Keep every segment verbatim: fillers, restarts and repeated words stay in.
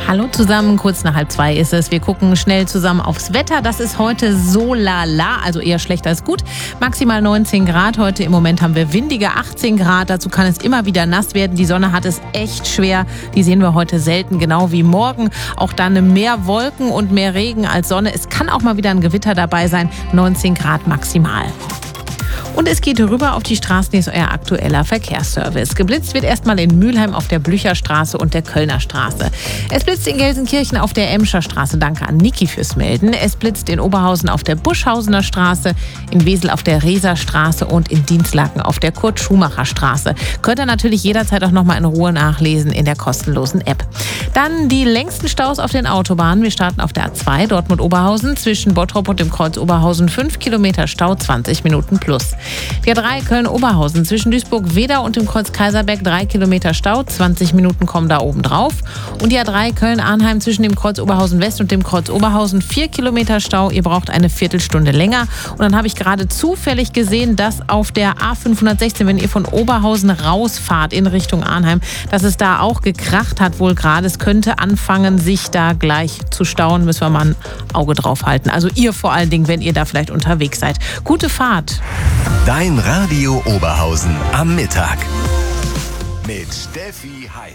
Hallo zusammen, kurz nach halb zwei ist es. Wir gucken schnell zusammen aufs Wetter. Das ist heute so lala, also eher schlecht als gut. Maximal neunzehn Grad heute. Im Moment haben wir windige achtzehn Grad. Dazu kann es immer wieder nass werden. Die Sonne hat es echt schwer. Die sehen wir heute selten, genau wie morgen. Auch dann mehr Wolken und mehr Regen als Sonne. Es kann auch mal wieder ein Gewitter dabei sein. neunzehn Grad maximal. Und es geht rüber auf die Straßen, hier ist euer aktueller Verkehrsservice. Geblitzt wird erstmal in Mülheim auf der Blücherstraße und der Kölner Straße. Es blitzt in Gelsenkirchen auf der Emscher Straße. Danke an Niki fürs Melden. Es blitzt in Oberhausen auf der Buschhausener Straße, in Wesel auf der Reser Straße und in Dinslaken auf der Kurt-Schumacher-Straße. Könnt ihr natürlich jederzeit auch nochmal in Ruhe nachlesen in der kostenlosen App. Dann die längsten Staus auf den Autobahnen. Wir starten auf der A zwei Dortmund-Oberhausen zwischen Bottrop und dem Kreuz Oberhausen. fünf Kilometer Stau, zwanzig Minuten plus. Die A drei Köln-Oberhausen zwischen Duisburg-Wedau und dem Kreuz Kaiserberg, drei Kilometer Stau, zwanzig Minuten kommen da oben drauf. Und die A drei Köln-Arnheim zwischen dem Kreuz Oberhausen-West und dem Kreuz Oberhausen, vier Kilometer Stau, ihr braucht eine Viertelstunde länger. Und dann habe ich gerade zufällig gesehen, dass auf der A fünfhundertsechzehn, wenn ihr von Oberhausen rausfahrt in Richtung Arnheim, dass es da auch gekracht hat wohl gerade. Es könnte anfangen, sich da gleich zu stauen, müssen wir mal ein Auge drauf halten. Also ihr vor allen Dingen, wenn ihr da vielleicht unterwegs seid. Gute Fahrt! Dein Radio Oberhausen am Mittag mit Steffi Hein.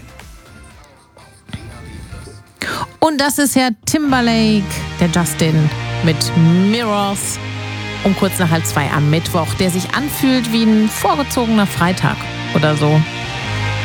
Und das ist Herr Timberlake, der Justin mit Mirrors um kurz nach halb zwei am Mittwoch, der sich anfühlt wie ein vorgezogener Freitag oder so.